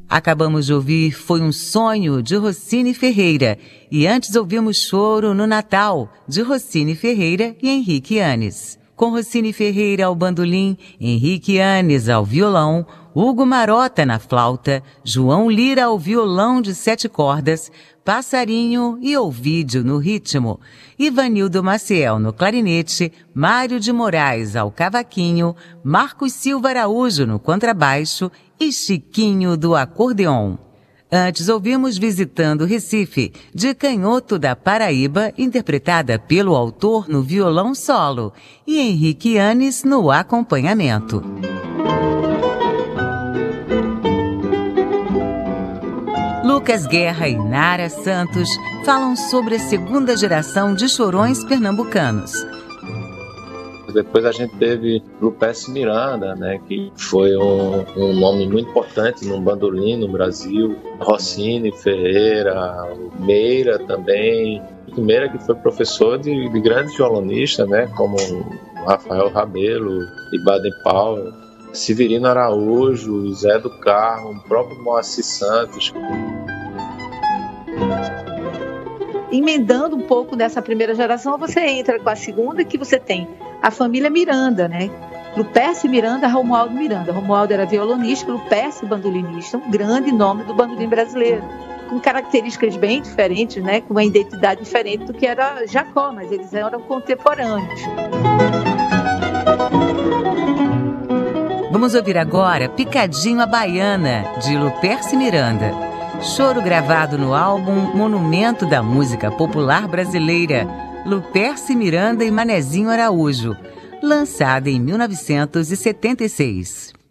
Acabamos de ouvir Foi um Sonho, de Rossini Ferreira. E antes ouvimos Choro no Natal, de Rossini Ferreira e Henrique Yanes. Com Rossini Ferreira ao bandolim, Henrique Yanes ao violão, Hugo Marota na flauta, João Lira ao violão de 7 cordas, Passarinho e Ovídio no ritmo, Ivanildo Maciel no clarinete, Mário de Moraes ao cavaquinho, Marcos Silva Araújo no contrabaixo e Chiquinho do acordeon. Antes ouvimos Visitando Recife, de Canhoto da Paraíba, interpretada pelo autor no violão solo, e Henrique Yanes no acompanhamento. Lucas Guerra e Nara Santos falam sobre a segunda geração de chorões pernambucanos. Depois a gente teve Lupécio Miranda, né, que foi um nome muito importante no bandolim no Brasil. Rossini Ferreira, Meira também. Meira, que foi professor de grandes violonistas, né, como Rafael Rabelo e Baden Powell. Severino Araújo, Zé do Carmo, o próprio Moacir Santos. Emendando um pouco dessa primeira geração, você entra com a segunda, que você tem a família Miranda, né? Lupécio Miranda, Romualdo Miranda. Romualdo era violonista, Lupécio bandolinista, um grande nome do bandolim brasileiro, com características bem diferentes, né? Com uma identidade diferente do que era Jacó, mas eles eram contemporâneos. Vamos ouvir agora Picadinho à Baiana, de Lupécio Miranda. Choro gravado no álbum Monumento da Música Popular Brasileira, Lupécio Miranda e Manezinho Araújo, lançado em 1976.